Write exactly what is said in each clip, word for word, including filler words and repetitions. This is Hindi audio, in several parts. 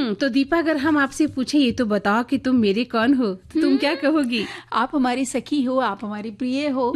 हम्म, तो दीपा, अगर हम आपसे पूछे ये तो बताओ कि तुम मेरे कौन हो, तो तुम क्या कहोगी? आप हमारी सखी हो, आप हमारी प्रिय हो।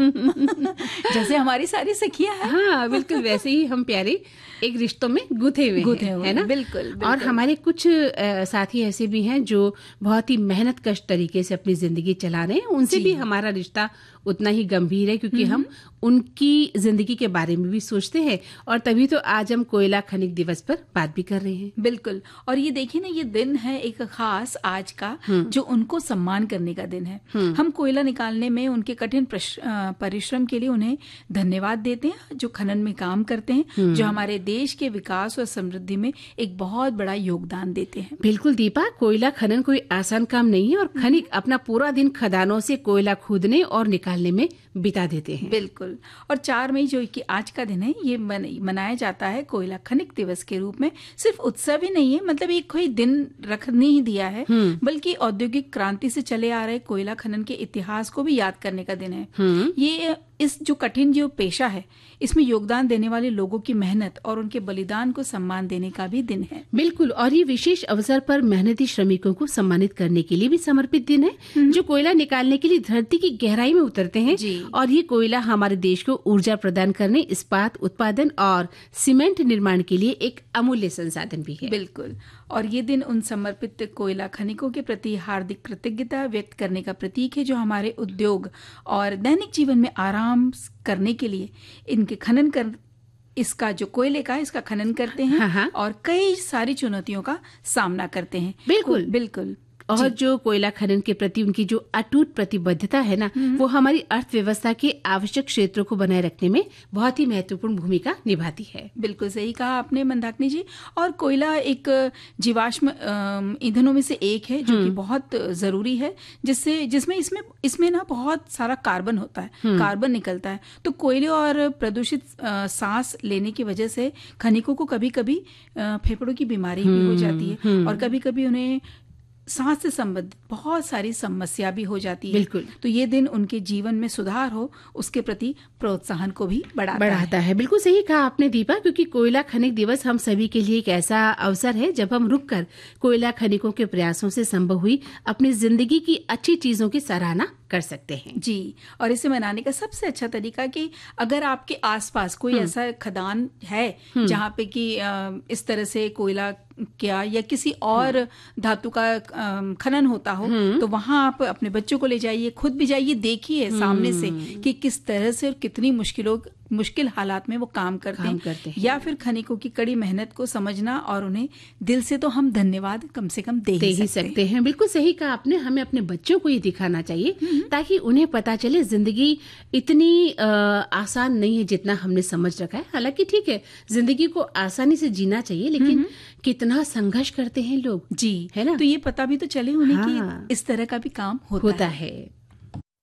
जैसे हमारी सारी सखियां हैं। हाँ, बिल्कुल वैसे ही हम प्यारे एक रिश्तों में गुथे हुए गुथे हैं, हुए है ना? बिल्कुल, बिल्कुल। और हमारे कुछ आ, साथी ऐसे भी हैं जो बहुत ही मेहनत कश तरीके से अपनी जिंदगी चला रहे हैं। उनसे भी हमारा रिश्ता उतना ही गंभीर है, क्योंकि हम उनकी जिंदगी के बारे में भी सोचते हैं। और तभी तो आज हम कोयला खनिक दिवस पर बात भी कर रहे हैं। बिल्कुल। और ये देखिए ना, ये दिन है एक खास आज का, जो उनको सम्मान करने का दिन है। हम कोयला निकालने में उनके कठिन परिश्रम के लिए उन्हें धन्यवाद देते हैं, जो खनन में काम करते हैं, जो हमारे देश के विकास और समृद्धि में एक बहुत बड़ा योगदान देते हैं। बिल्कुल दीपा, कोयला खनन कोई आसान काम नहीं है और खनिक अपना पूरा दिन खदानों से कोयला खोदने और निकालने में बिता देते हैं। बिल्कुल। और चार मई जो कि आज का दिन है, ये मनाया जाता है कोयला खनिक दिवस के रूप में। सिर्फ उत्सव ही नहीं है, मतलब एक कोई दिन रख नहीं दिया है, बल्कि औद्योगिक क्रांति से चले आ रहे कोयला खनन के इतिहास को भी याद करने का दिन है। ये इस जो कठिन जो पेशा है, इसमें योगदान देने वाले लोगों की मेहनत और उनके बलिदान को सम्मान देने का भी दिन है। बिल्कुल। और ये विशेष अवसर पर मेहनती श्रमिकों को सम्मानित करने के लिए भी समर्पित दिन है, जो कोयला निकालने के लिए धरती की गहराई में उतरते हैं। और ये कोयला हमारे देश को ऊर्जा प्रदान करने, इस्पात उत्पादन और सीमेंट निर्माण के लिए एक अमूल्य संसाधन भी है। बिल्कुल। और ये दिन उन समर्पित कोयला खनिकों के प्रति हार्दिक कृतज्ञता व्यक्त करने का प्रतीक है, जो हमारे उद्योग और दैनिक जीवन में आराम करने के लिए इनके खनन कर इसका जो कोयले का इसका खनन करते हैं। हाँ। और कई सारी चुनौतियों का सामना करते हैं। बिल्कुल बिल्कुल। और जो कोयला खनन के प्रति उनकी जो अटूट प्रतिबद्धता है ना, वो हमारी अर्थव्यवस्था के आवश्यक क्षेत्रों को बनाए रखने में बहुत ही महत्वपूर्ण भूमिका निभाती है। बिल्कुल सही कहा आपने मंदाकिनी जी। और कोयला एक जीवाश्म ईंधनों में से एक है, जो कि बहुत जरूरी है, जिससे जिसमें इसमें इसमें ना बहुत सारा कार्बन होता है, कार्बन निकलता है। तो कोयले और प्रदूषित सांस लेने की वजह से खनिकों को कभी कभी फेफड़ों की बीमारी भी हो जाती है, और कभी कभी उन्हें सांस से संबंधित बहुत सारी समस्या भी हो जाती है। बिल्कुल। तो ये दिन उनके जीवन में सुधार हो, उसके प्रति प्रोत्साहन को भी बढ़ाता, बढ़ाता है।, है बिल्कुल सही कहा आपने दीपा, क्योंकि कोयला खनिक दिवस हम सभी के लिए एक ऐसा अवसर है जब हम रुककर कोयला खनिकों के प्रयासों से संभव हुई अपनी जिंदगी की अच्छी चीजों की सराहना कर सकते हैं। जी। और इसे मनाने का सबसे अच्छा तरीका कि अगर आपके आसपास कोई ऐसा खदान है जहाँ पे कि इस तरह से कोयला क्या या किसी और धातु का खनन होता हो, तो वहां आप अपने बच्चों को ले जाइए, खुद भी जाइए, देखिए सामने से कि किस तरह से और कितनी मुश्किलों मुश्किल हालात में वो काम करते, काम हैं, करते हैं। या फिर खनिकों की कड़ी मेहनत को समझना, और उन्हें दिल से तो हम धन्यवाद कम से कम दे, दे ही सकते, सकते हैं। बिल्कुल सही कहा आपने। हमें अपने बच्चों को ये दिखाना चाहिए ताकि उन्हें पता चले जिंदगी इतनी आ, आसान नहीं है जितना हमने समझ रखा है। हालांकि ठीक है, जिंदगी को आसानी से जीना चाहिए, लेकिन कितना संघर्ष करते हैं लोग, जी, है ना? तो ये पता भी तो चले उन्हें हाँ। कि इस तरह का भी काम होता, होता है, है।